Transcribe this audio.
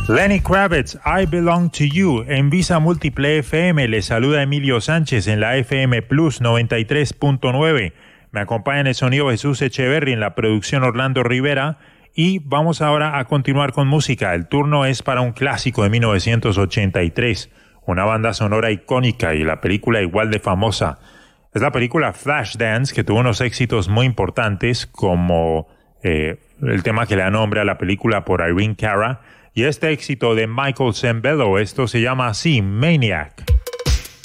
Lenny Kravitz, I Belong to You. En Visa Múltiple FM le saluda Emilio Sánchez en la FM Plus 93.9. Me acompaña en el sonido Jesús Echeverry, en la producción Orlando Rivera. Y vamos ahora a continuar con música. El turno es para un clásico de 1983, una banda sonora icónica y la película igual de famosa. Es la película Flashdance, que tuvo unos éxitos muy importantes, como el tema que le da nombre a la película por Irene Cara, y este éxito de Michael Sembello. Esto se llama así, Maniac.